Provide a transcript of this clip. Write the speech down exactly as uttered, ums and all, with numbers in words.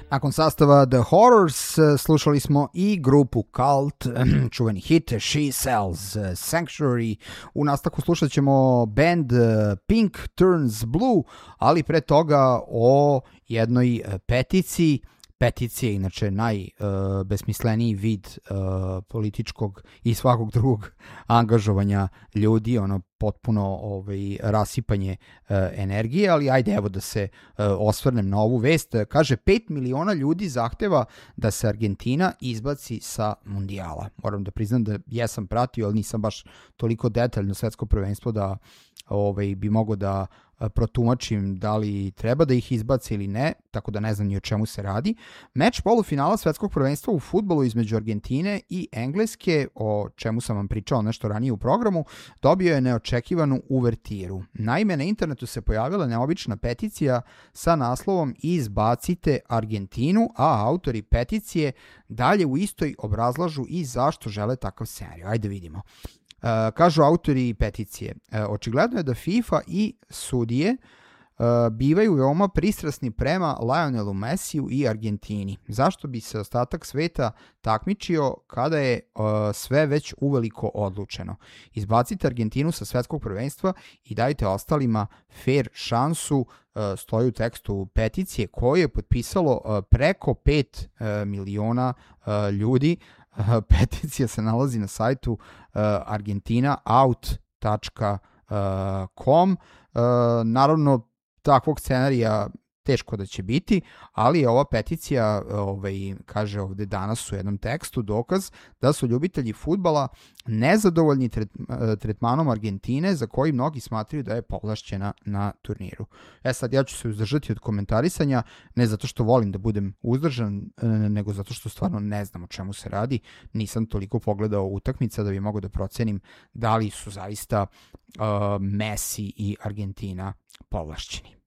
Nakon sastava The Horrors slušali smo i grupu Cult, čuveni hit She Sells Sanctuary. U nastavku slušat ćemo band Pink Turns Blue, ali pre toga o jednoj peticiji. Peticija je inače najbesmisleniji uh, vid uh, političkog i svakog drugog angažovanja ljudi, ono potpuno ovaj, rasipanje uh, energije, ali ajde evo da se uh, osvrnem na ovu vest. Kaže, pet miliona ljudi zahteva da se Argentina izbaci sa mundijala. Moram da priznam da jesam pratio, ali nisam baš toliko detaljno svetsko prvenstvo da ovaj, bi mogo da protumačim da li treba da ih izbace ili ne, tako da ne znam ni o čemu se radi. Meč polufinala svetskog prvenstva u fudbalu između Argentine i Engleske, o čemu sam vam pričao nešto ranije u programu, dobio je neočekivanu uvertiru. Naime, na internetu se pojavila neobična peticija sa naslovom Izbacite Argentinu, a autori peticije dalje u istoj obrazlažu i zašto žele takav scenarij. Ajde vidimo. Uh, kažu autori peticije, uh, očigledno je da FIFA i sudije uh, bivaju veoma pristrasni prema Lionelu Messiju i Argentini. Zašto bi se ostatak sveta takmičio kada je uh, sve već uveliko odlučeno? Izbacite Argentinu sa svetskog prvenstva i dajte ostalima fair šansu, uh, stoji u tekstu peticije koje je potpisalo uh, preko pet uh, miliona uh, ljudi. Uh, peticija se nalazi na sajtu uh, argentina out tačka com. Uh, naravno, takvog scenarija teško da će biti, ali je ova peticija, ovaj, kaže ovde danas u jednom tekstu, dokaz da su ljubitelji fudbala nezadovoljni tret, tretmanom Argentine, za koji mnogi smatraju da je povlašćena na turniru. E sad, ja ću se uzdržati od komentarisanja, ne zato što volim da budem uzdržan, nego zato što stvarno ne znam o čemu se radi. Nisam toliko pogledao utakmica da bi mogao da procenim da li su zaista uh, Messi i Argentina povlašćeni.